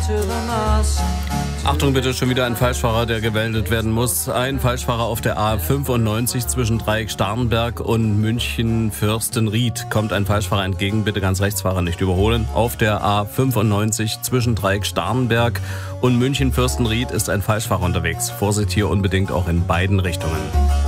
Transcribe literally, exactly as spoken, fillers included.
Achtung bitte, schon wieder ein Falschfahrer, der gemeldet werden muss. Ein Falschfahrer auf der A fünfundneunzig zwischen Dreieck-Starnberg und München-Fürstenried. Kommt ein Falschfahrer entgegen, bitte ganz rechts fahren, nicht überholen. Auf der A fünfundneunzig zwischen Dreieck-Starnberg und München-Fürstenried ist ein Falschfahrer unterwegs. Vorsicht hier unbedingt auch in beiden Richtungen.